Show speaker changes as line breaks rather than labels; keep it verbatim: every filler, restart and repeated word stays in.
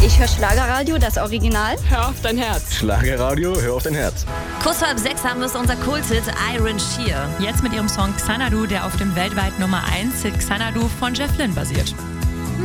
Ich höre Schlagerradio, das Original.
Hör auf dein Herz.
Schlagerradio, hör auf dein Herz.
Kurz vor halb sechs haben wir es, unser Kulthit Iron Shear.
Jetzt mit ihrem Song Xanadu, der auf dem weltweit Nummer eins Hit Xanadu von Jeff Lynne basiert.